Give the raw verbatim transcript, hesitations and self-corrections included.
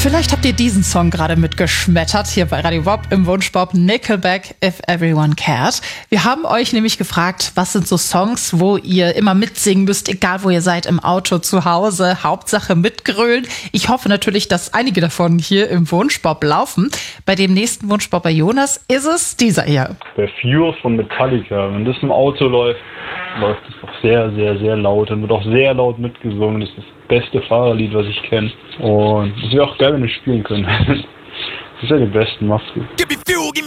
Vielleicht habt ihr diesen Song gerade mitgeschmettert, hier bei Radio Bob im Wunschbob, Nickelback, If Everyone Cared. Wir haben euch nämlich gefragt, was sind so Songs, wo ihr immer mitsingen müsst, egal wo ihr seid, im Auto, zu Hause, Hauptsache mitgrölen. Ich hoffe natürlich, dass einige davon hier im Wunschbob laufen. Bei dem nächsten Wunschbob bei Jonas ist es dieser hier. Der Fuse von Metallica, wenn das im Auto läuft, läuft es doch sehr, sehr, sehr laut und wird auch sehr laut mitgesungen. Das ist das beste Fahrerlied, was ich kenne. Und es wäre auch geil, wenn wir spielen können. Das ist ja die besten, macht's gut.